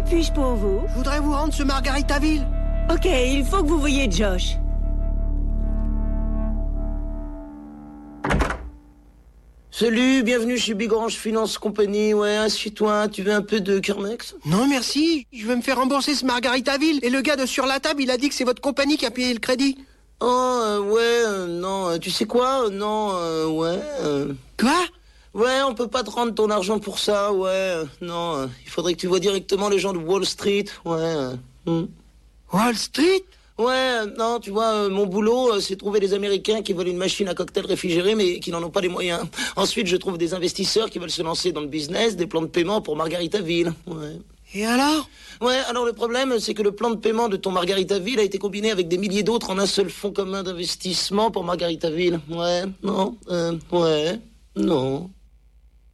puis-je pour vous? Je voudrais vous rendre ce Margaritaville. Ok, il faut que vous voyiez Josh. Salut, bienvenue chez Big Orange Finance Company. Ouais, assieds-toi, tu veux un peu de Kermex? Non, merci. Je veux me faire rembourser ce Margaritaville. Et le gars de sur la table, il a dit que c'est votre compagnie qui a payé le crédit. Oh, non, tu sais quoi? Non, ouais. Quoi? Ouais, on peut pas te rendre ton argent pour ça, ouais. Non, il faudrait que tu vois directement les gens de Wall Street, ouais. Wall Street? Ouais, non, tu vois, mon boulot, c'est trouver des Américains qui veulent une machine à cocktail réfrigérée, mais qui n'en ont pas les moyens. Ensuite, je trouve des investisseurs qui veulent se lancer dans le business, des plans de paiement pour Margaritaville, ouais. Et alors? Ouais, alors le problème, c'est que le plan de paiement de ton Margaritaville a été combiné avec des milliers d'autres en un seul fonds commun d'investissement pour Margaritaville. Ouais, non, non.